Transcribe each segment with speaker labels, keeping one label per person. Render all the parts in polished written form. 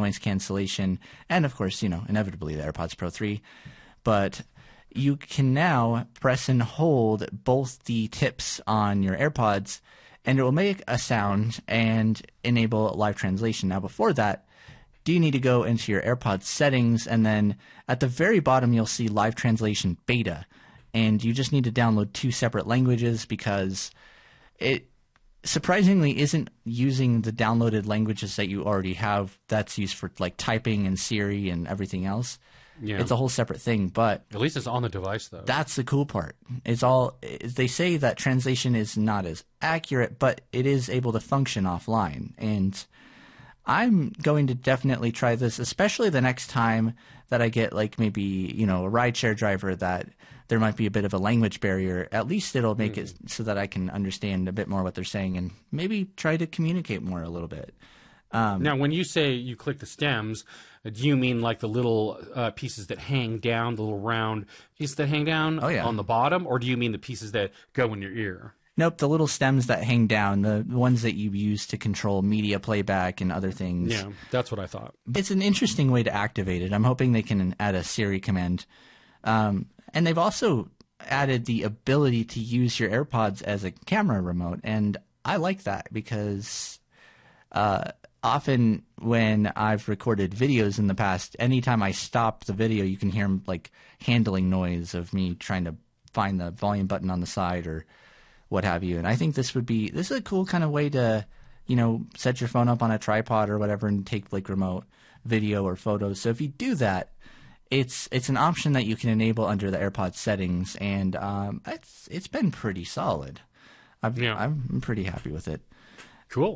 Speaker 1: noise cancellation, and of course, inevitably the AirPods Pro 3. But you can now press and hold both the tips on your AirPods, and it will make a sound and enable live translation. Now, before that, you need to go into your AirPods settings, and then at the very bottom, you'll see live translation beta. And you just need to download 2 separate languages because it surprisingly isn't using the downloaded languages that you already have. That's used for like typing and Siri and everything else. Yeah. It's a whole separate thing, but
Speaker 2: at least it's on the device, though.
Speaker 1: That's the cool part. They say that translation is not as accurate, but it is able to function offline. And I'm going to definitely try this, especially the next time that I get like maybe, a rideshare driver that there might be a bit of a language barrier. At least it'll make it so that I can understand a bit more what they're saying and maybe try to communicate more a little bit.
Speaker 2: Now, when you say you click the stems, do you mean like the little pieces that hang down, the little round pieces that hang down on the bottom, or do you mean the pieces that go in your ear?
Speaker 1: Nope, the little stems that hang down, the ones that you use to control media playback and other things.
Speaker 2: Yeah, that's what I thought.
Speaker 1: It's an interesting way to activate it. I'm hoping they can add a Siri command. And they've also added the ability to use your AirPods as a camera remote, and I like that because often when I've recorded videos in the past, anytime I stop the video, you can hear like handling noise of me trying to find the volume button on the side or what have you. And I think this is a cool kind of way to, set your phone up on a tripod or whatever and take like remote video or photos. So if you do that, it's an option that you can enable under the AirPods settings, and it's been pretty solid. I'm pretty happy with it.
Speaker 2: Cool.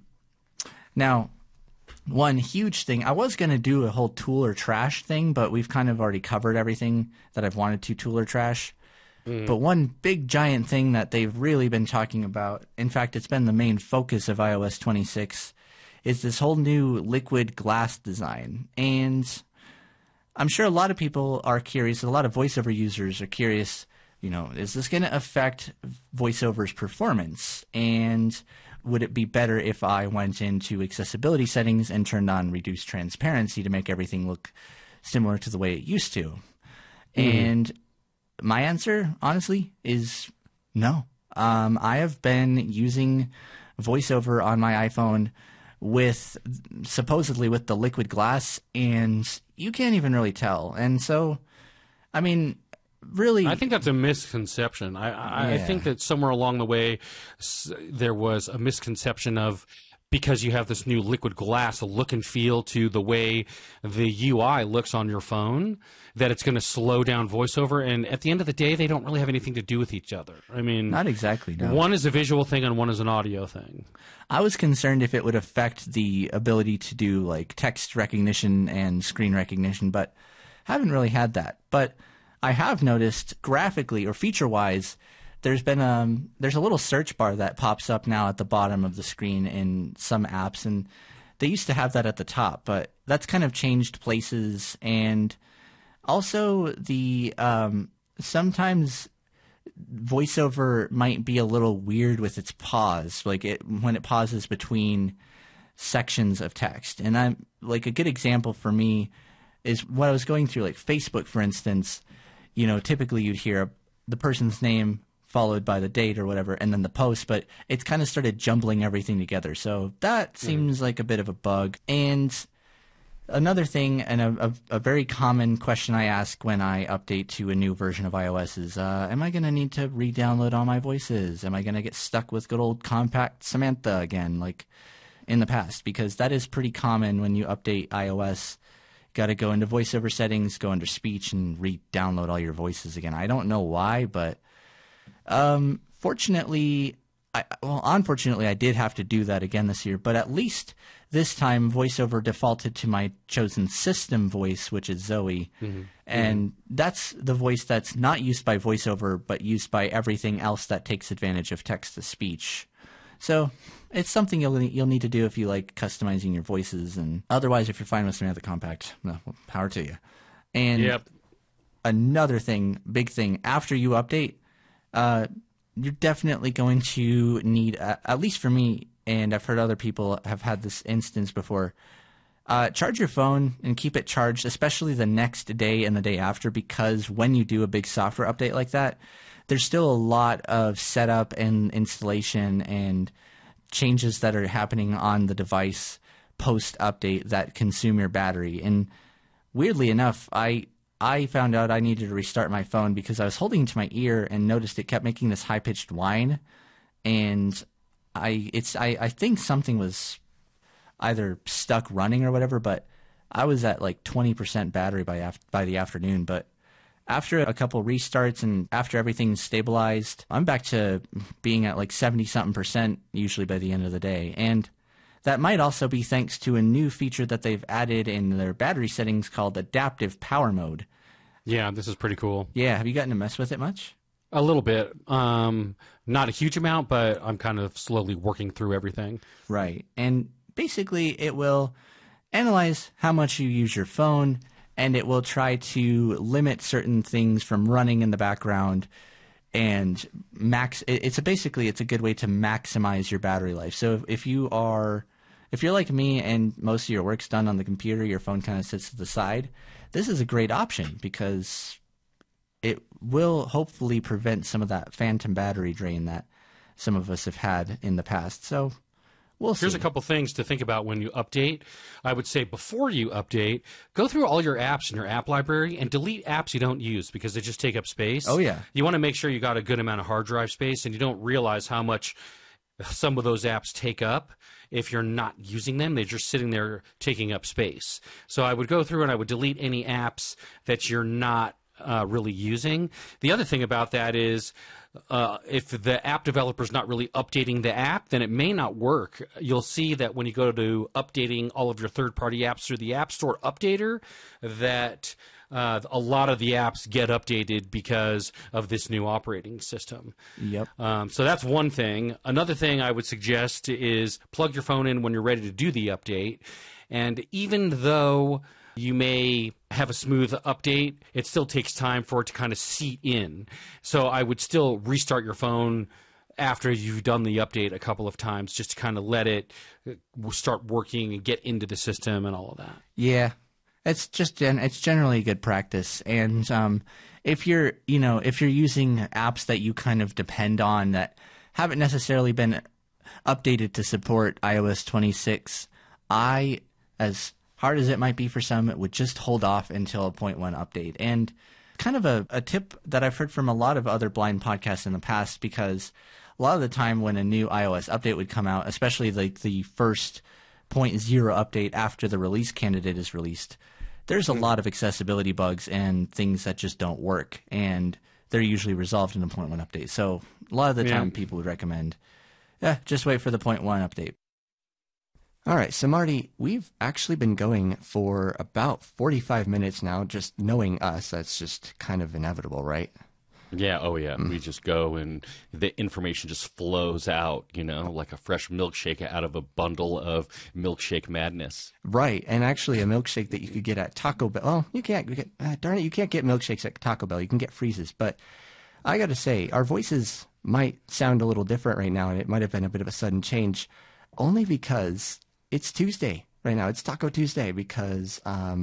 Speaker 1: Now, one huge thing, I was going to do a whole tool or trash thing, but we've kind of already covered everything that I've wanted to tool or trash. But one big giant thing that they've really been talking about, in fact, it's been the main focus of iOS 26, is this whole new liquid glass design. And I'm sure a lot of people are curious, a lot of VoiceOver users are curious, is this going to affect VoiceOver's performance? And would it be better if I went into accessibility settings and turned on reduced transparency to make everything look similar to the way it used to? And my answer, honestly, is no. I have been using VoiceOver on my iPhone supposedly with the liquid glass, and you can't even really tell. And so, I mean, really,
Speaker 2: I think that's a misconception. I think that somewhere along the way there was a misconception of, because you have this new liquid glass, a look and feel to the way the UI looks on your phone, that it's going to slow down VoiceOver. And at the end of the day, they don't really have anything to do with each other. I mean,
Speaker 1: not exactly. No.
Speaker 2: One is a visual thing and one is an audio thing.
Speaker 1: I was concerned if it would affect the ability to do like text recognition and screen recognition, but haven't really had that. But I have noticed graphically or feature-wise, there's a little search bar that pops up now at the bottom of the screen in some apps, and they used to have that at the top, but that's kind of changed places. And also the sometimes VoiceOver might be a little weird with its pause, like when it pauses between sections of text. And I'm like, a good example for me is what I was going through, like Facebook, for instance. Typically you'd hear the person's name followed by the date or whatever, and then the post, but it's kind of started jumbling everything together. So that seems like a bit of a bug. And another thing, and a very common question I ask when I update to a new version of iOS is, am I going to need to re-download all my voices? Am I going to get stuck with good old Compact Samantha again, like in the past? Because that is pretty common when you update iOS. Got to go into VoiceOver settings, go under speech, and re-download all your voices again. I don't know why, but unfortunately, I did have to do that again this year, but at least this time VoiceOver defaulted to my chosen system voice, which is Zoe, and that's the voice that's not used by VoiceOver, but used by everything else that takes advantage of text-to-speech. So it's something you'll need to do if you like customizing your voices, and otherwise, if you're fine with Samantha Compact, well, power to you. And another thing, big thing, after you update, you're definitely going to need, at least for me, and I've heard other people have had this instance before, Charge your phone and keep it charged, especially the next day and the day after, because when you do a big software update like that, there's still a lot of setup and installation and changes that are happening on the device post-update that consume your battery. And weirdly enough, I found out I needed to restart my phone because I was holding it to my ear and noticed it kept making this high-pitched whine. And I think something was either stuck running or whatever, but I was at like 20% battery by the afternoon. But after a couple restarts and after everything's stabilized, I'm back to being at like 70-something% usually by the end of the day. And that might also be thanks to a new feature that they've added in their battery settings called Adaptive Power Mode.
Speaker 2: Yeah, this is pretty cool.
Speaker 1: Yeah, have you gotten to mess with it much?
Speaker 2: A little bit. Not a huge amount, but I'm kind of slowly working through everything.
Speaker 1: Right. And basically, it will analyze how much you use your phone, and it will try to limit certain things from running in the background. And basically it's a good way to maximize your battery life. So if you're like me and most of your work's done on the computer, your phone kind of sits to the side, this is a great option because it will hopefully prevent some of that phantom battery drain that some of us have had in the past. So we'll see.
Speaker 2: Here's a couple things to think about when you update. I would say before you update, go through all your apps in your app library and delete apps you don't use because they just take up space.
Speaker 1: Oh, yeah.
Speaker 2: You want to make sure you got a good amount of hard drive space and you don't realize how much some of those apps take up. If you're not using them, they're just sitting there taking up space. So I would go through and I would delete any apps that you're not really using. The other thing about that is if the app developer is not really updating the app, then it may not work. You'll see that when you go to updating all of your third-party apps through the App Store Updater, that a lot of the apps get updated because of this new operating system.
Speaker 1: Yep.
Speaker 2: So that's one thing. Another thing I would suggest is plug your phone in when you're ready to do the update. And even though you may have a smooth update, it still takes time for it to kind of seat in. So I would still restart your phone after you've done the update a couple of times just to kind of let it start working and get into the system and all of that.
Speaker 1: Yeah. It's generally good practice. And if you're using apps that you kind of depend on that haven't necessarily been updated to support iOS 26, as hard as it might be for some, it would just hold off until a 0.1 update. And kind of a tip that I've heard from a lot of other blind podcasts in the past, because a lot of the time when a new iOS update would come out, especially like the first 0.0 update after the release candidate is released, there's a lot of accessibility bugs and things that just don't work. And they're usually resolved in the 0.1 update. So a lot of the time people would recommend, just wait for the 0.1 update.
Speaker 3: All right, so Marty, we've actually been going for about 45 minutes now, just knowing us. That's just kind of inevitable, right?
Speaker 4: Yeah, oh yeah. We just go and the information just flows out, like a fresh milkshake out of a bundle of milkshake madness.
Speaker 3: Right, and actually a milkshake that you could get at Taco Bell. Well, you can't get, darn it, you can't get milkshakes at Taco Bell. You can get freezes. But I got to say, our voices might sound a little different right now, and it might have been a bit of a sudden change, only because it's Tuesday right now. It's Taco Tuesday because,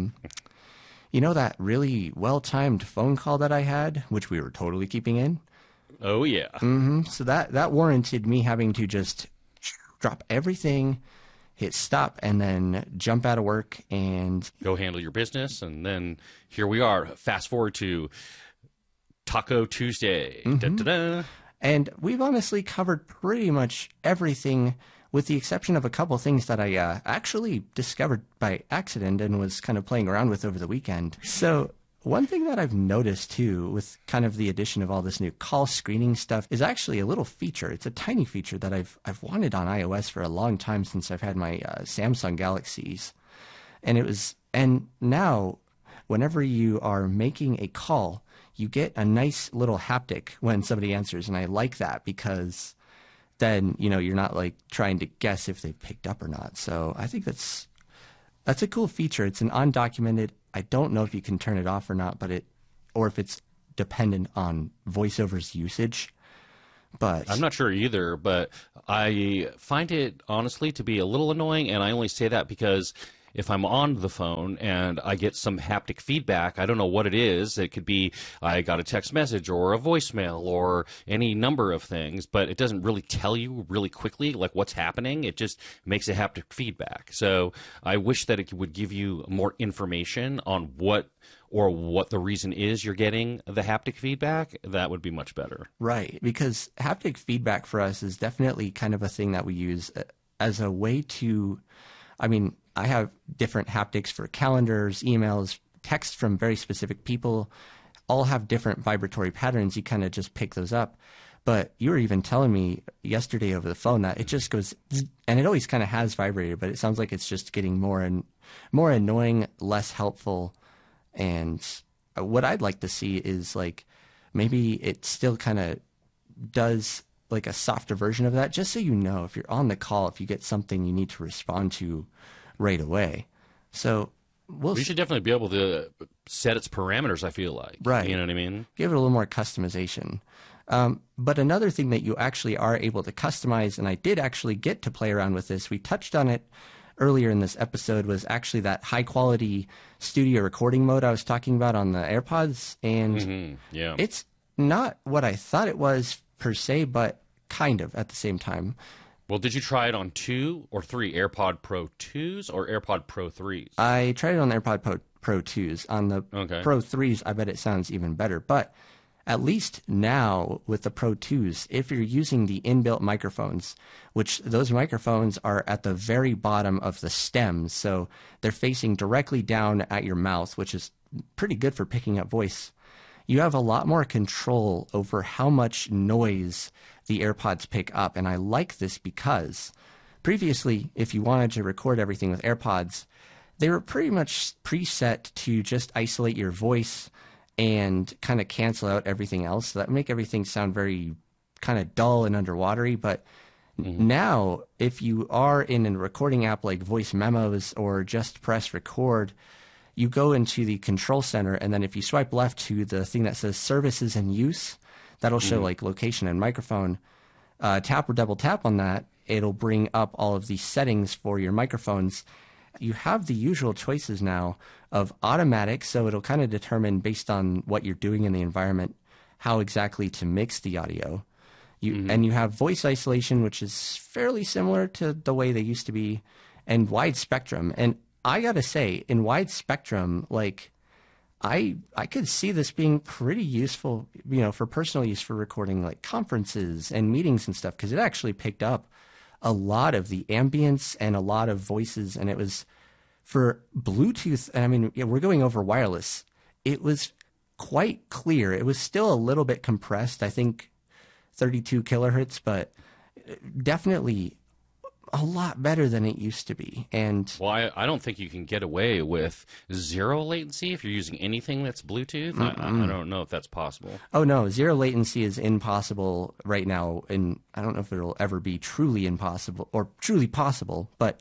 Speaker 3: that really well-timed phone call that I had, which we were totally keeping in?
Speaker 4: Oh, yeah.
Speaker 3: Mm-hmm. So that warranted me having to just drop everything, hit stop, and then jump out of work and
Speaker 4: go handle your business. And then here we are. Fast forward to Taco Tuesday.
Speaker 3: Mm-hmm.
Speaker 4: Da-da-da.
Speaker 3: And we've honestly covered pretty much everything, with the exception of a couple things that I actually discovered by accident and was kind of playing around with over the weekend. So one thing that I've noticed, too, with kind of the addition of all this new call screening stuff is actually a little feature. It's a tiny feature that I've wanted on iOS for a long time since I've had my Samsung Galaxies. And now, whenever you are making a call, you get a nice little haptic when somebody answers, and I like that because then, you're not like trying to guess if they picked up or not. So I think that's a cool feature. It's an undocumented. I don't know if you can turn it off or not, or if it's dependent on VoiceOver's usage. But
Speaker 4: I'm not sure either, but I find it honestly to be a little annoying, and I only say that because if I'm on the phone and I get some haptic feedback, I don't know what it is. It could be I got a text message or a voicemail or any number of things, but it doesn't really tell you really quickly like what's happening. It just makes a haptic feedback. So I wish that it would give you more information on what the reason is you're getting the haptic feedback. That would be much better.
Speaker 3: Right, because haptic feedback for us is definitely kind of a thing that we use as a way to, I mean, I have different haptics for calendars, emails, text from very specific people, all have different vibratory patterns. You kind of just pick those up. But you were even telling me yesterday over the phone that it just goes, and it always kind of has vibrator, but it sounds like it's just getting more and more annoying, less helpful. And what I'd like to see is like maybe it still kind of does like a softer version of that, just so you know if you're on the call, if you get something you need to respond to right away. So
Speaker 4: we should definitely be able to set its parameters, I feel like.
Speaker 3: Right.
Speaker 4: You know what I mean?
Speaker 3: Give it a little more customization. But another thing that you actually are able to customize, and I did actually get to play around with this, we touched on it earlier in this episode, was actually that high quality studio recording mode I was talking about on the AirPods. And it's not what I thought it was per se, but kind of at the same time.
Speaker 4: Well, did you try it on 2 or 3 AirPod Pro 2s or AirPod Pro 3s?
Speaker 3: I tried it on the AirPod Pro 2s. On the Pro 3s, I bet it sounds even better. But at least now with the Pro 2s, if you're using the inbuilt microphones, which those microphones are at the very bottom of the stems, so they're facing directly down at your mouth, which is pretty good for picking up voice, you have a lot more control over how much noise the AirPods pick up. And I like this because previously, if you wanted to record everything with AirPods, they were pretty much preset to just isolate your voice and kind of cancel out everything else. So that would make everything sound very kind of dull and underwatery. But now, if you are in a recording app like Voice Memos or just press record, you go into the control center, and then if you swipe left to the thing that says services in use, that'll show like location and microphone. Tap or double tap on that, it'll bring up all of these settings for your microphones. You have the usual choices now of automatic, so it'll kind of determine based on what you're doing in the environment how exactly to mix the audio. And you have voice isolation, which is fairly similar to the way they used to be, and wide spectrum. And I gotta say, in wide spectrum, like I could see this being pretty useful, you know, for personal use for recording like conferences and meetings and stuff, because it actually picked up a lot of the ambience and a lot of voices, and it was for Bluetooth. And I mean, we're going over wireless. It was quite clear. It was still a little bit compressed, I think 32 kilohertz, but definitely a lot better than it used to be. And
Speaker 4: well, I don't think you can get away with zero latency if you're using anything that's Bluetooth. I don't know if that's possible. Oh
Speaker 3: no, zero latency is impossible right now, and I don't know if it'll ever be truly impossible or truly possible. But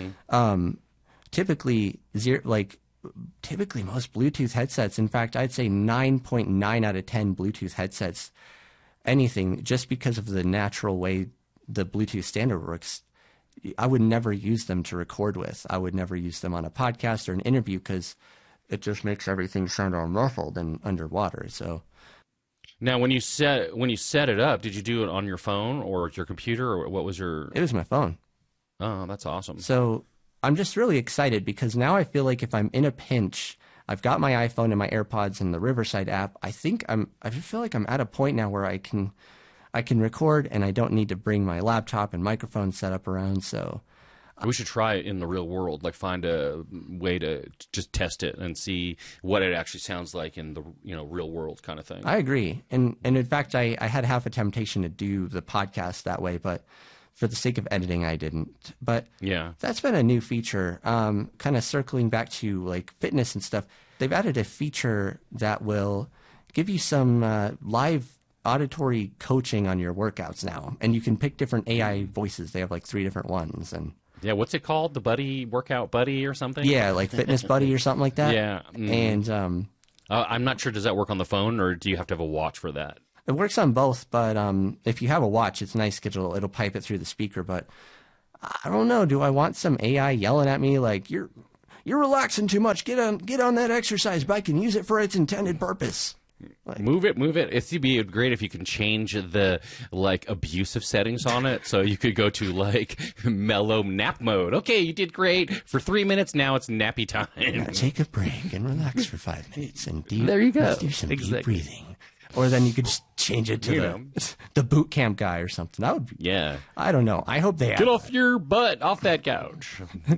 Speaker 3: typically, typically most Bluetooth headsets, in fact, I'd say 9.9 out of 10 Bluetooth headsets, anything, just because of the natural way the Bluetooth standard works, I would never use them to record with. I would never use them on a podcast or an interview because it just makes everything sound all muffled and underwater. So
Speaker 4: now, when you set it up, did you do it on your phone or your computer, or what was your?
Speaker 3: It was my phone.
Speaker 4: Oh, that's awesome.
Speaker 3: So I'm just really excited because now I feel like if I'm in a pinch, I've got my iPhone and my AirPods and the Riverside app. I feel like I'm at a point now where I can record, and I don't need to bring my laptop and microphone set up around. So
Speaker 4: we should try it in the real world, like find a way to just test it and see what it actually sounds like in the real world kind of thing.
Speaker 3: I agree. And in fact, I had half a temptation to do the podcast that way, but for the sake of editing, I didn't. But
Speaker 4: yeah,
Speaker 3: that's been a new feature. Kind of circling back to like fitness and stuff, they've added a feature that will give you some live auditory coaching on your workouts now, and you can pick different AI voices. They have like 3 different ones. And
Speaker 4: yeah, what's it called? The Buddy Workout Buddy or something?
Speaker 3: Yeah, like Fitness Buddy or something like that.
Speaker 4: Yeah.
Speaker 3: And
Speaker 4: I'm not sure. Does that work on the phone, or do you have to have a watch for that?
Speaker 3: It works on both, but if you have a watch, it's nice because it'll pipe it through the speaker. But I don't know. Do I want some AI yelling at me like you're relaxing too much. Get on that exercise bike and use it for its intended purpose.
Speaker 4: Like, move it. It'd be great if you can change the abusive settings on it. So you could go to mellow nap mode. Okay, you did great for 3 minutes. Now it's nappy time.
Speaker 3: Yeah, take a break and relax for 5 minutes and
Speaker 4: there you go.
Speaker 3: Do some deep breathing. Or then you could just change it to the boot camp guy or something. That would be, I don't know. I hope they
Speaker 4: get off your butt off that couch.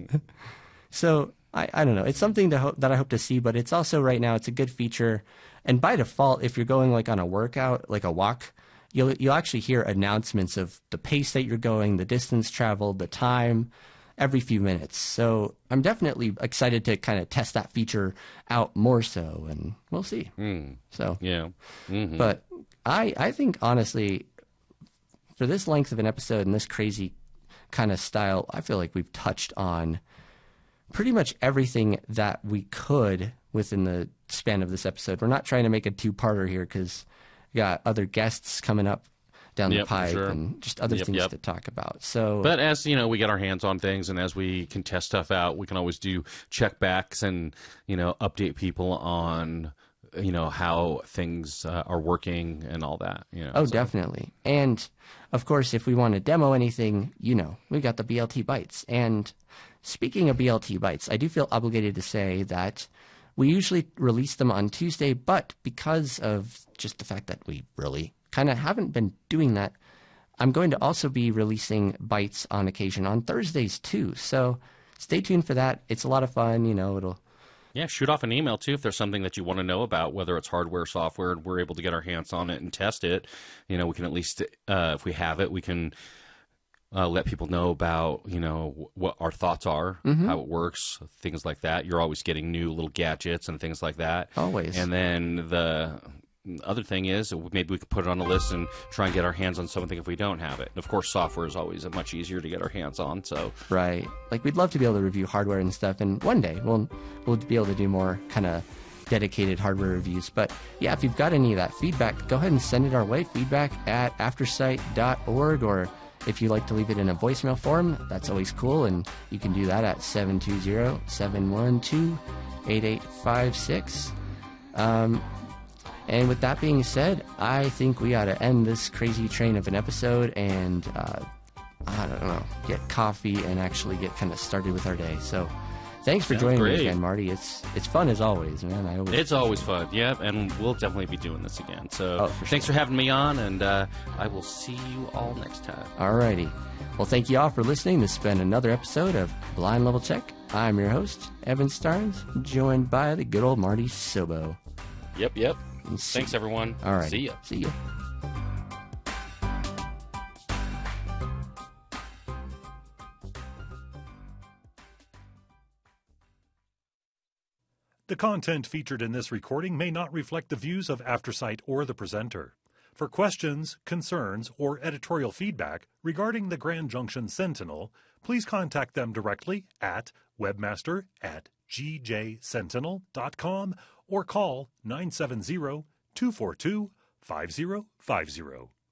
Speaker 3: So I don't know. It's something that I hope to see, but it's also right now it's a good feature. And by default, if you're going on a workout, like a walk, you'll actually hear announcements of the pace that you're going, the distance traveled, the time, every few minutes. So I'm definitely excited to kind of test that feature out more so, and we'll see. So
Speaker 4: yeah,
Speaker 3: but I think honestly, for this length of an episode and this crazy kind of style, I feel like we've touched on pretty much everything that we could within the span of this episode. We're not trying to make a two-parter here because we got other guests coming up down the pipe and just other things to talk about. So,
Speaker 4: but as we get our hands on things, and as we can test stuff out, we can always do checkbacks and update people on how things are working and all that.
Speaker 3: Definitely. And of course, if we want to demo anything, we got the BLT Bytes. And speaking of BLT Bytes, I do feel obligated to say that we usually release them on Tuesday, but because of just the fact that we really kind of haven't been doing that, I'm going to also be releasing Bytes on occasion on Thursdays too. So stay tuned for that. It's a lot of fun. It'll...
Speaker 4: Yeah, shoot off an email too if there's something that you want to know about, whether it's hardware, software, and we're able to get our hands on it and test it. We can at least, if we have it, we can let people know about, what our thoughts are, how it works, things like that. You're always getting new little gadgets and things like that.
Speaker 3: Always.
Speaker 4: And then the other thing is maybe we could put it on a list and try and get our hands on something if we don't have it. And of course, software is always much easier to get our hands on. So
Speaker 3: right, we'd love to be able to review hardware and stuff, and one day we'll be able to do more kind of dedicated hardware reviews. But yeah, if you've got any of that feedback, go ahead and send it our way. feedback@aftersight.org, or if you like to leave it in a voicemail form, that's always cool, and you can do that at 720-712-8856. And with that being said, I think we ought to end this crazy train of an episode and, I don't know, get coffee and actually get kind of started with our day. So thanks for joining me again, Marty. It's fun as always, man.
Speaker 4: It's always fun, yeah, and we'll definitely be doing this again. So thanks for having me on, and I will see you all next time.
Speaker 3: Alrighty. Well, thank you all for listening. This has been another episode of Blind Level Check. I'm your host, Evan Starnes, joined by the good old Marty Sobo.
Speaker 4: Yep. Thanks, everyone.
Speaker 3: All right.
Speaker 4: See ya.
Speaker 5: The content featured in this recording may not reflect the views of AfterSight or the presenter. For questions, concerns, or editorial feedback regarding the Grand Junction Sentinel, please contact them directly at webmaster@gjsentinel.com or call 970-242-5050.